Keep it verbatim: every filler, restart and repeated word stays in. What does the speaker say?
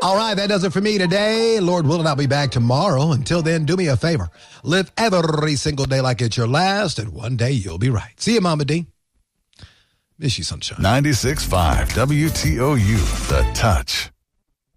All right, that does it for me today. Lord willing, I'll be back tomorrow. Until then, do me a favor. Live every single day like it's your last, and one day you'll be right. See you, Mama D. Miss you, sunshine. ninety-six point five W T O U, The Touch.